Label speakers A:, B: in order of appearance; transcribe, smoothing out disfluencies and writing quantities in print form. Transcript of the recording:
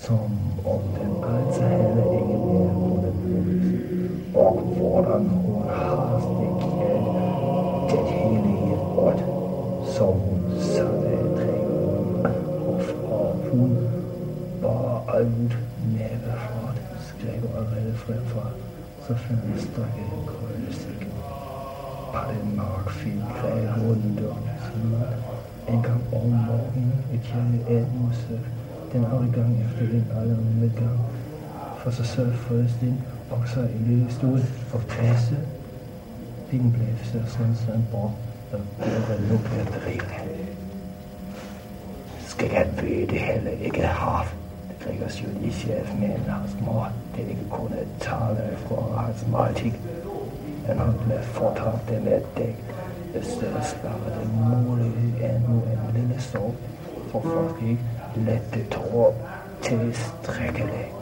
A: som om den altså heller ikke mere kunne bruges. Og hvordan hun hastigt gjorde det hele i et rødt, så hun satte et trækkerum, og hun bare alt nævefart, skrev allerede fremfra, så fandt strikke en krølstik. Bare den markfilm greb rundt om timen. En gang om morgenen i kirke Edmundse, den afgang efter den alarmedgang, for sig selv frøstin, og så i lille stol og passe. Den blev så sådan bort, og det nu blev drivet. Skal jeg vide det heller ikke have. Det drikkes jo lige chef med en hans mor, det ikke kunne tale fra hans maltik. Men han blev fortabt den et dæk. Det stedet sparede mulighed endnu en lille sov, for folk ikke lette tårer til strækkelæg.